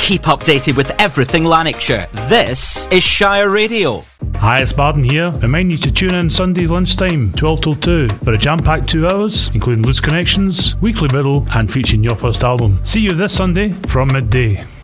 Keep updated with everything Lanarkshire. This is Shire Radio. Hi, it's Barden here. Remind you to tune in Sunday lunchtime, 12 till 2, for a jam-packed 2 hours, including Loose Connections, Weekly Biddle, and featuring your first album. See you this Sunday from midday.